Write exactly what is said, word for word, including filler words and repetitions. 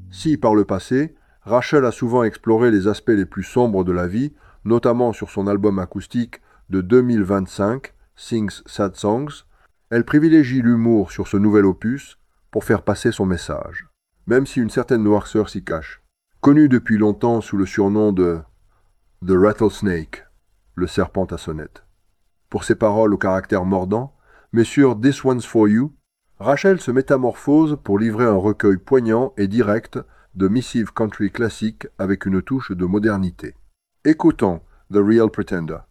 Si, par le passé, Rachel a souvent exploré les aspects les plus sombres de la vie, notamment sur son album acoustique de deux mille vingt-cinq, Sings Sad Songs, elle privilégie l'humour sur ce nouvel opus pour faire passer son message, même si une certaine noirceur s'y cache. Connue depuis longtemps sous le surnom de The Rattlesnake, le serpent à sonnette. Pour ses paroles au caractère mordant, mais sur This One's For You, Rachel se métamorphose pour livrer un recueil poignant et direct de missive country classique avec une touche de modernité. Écoutons The Real Pretender.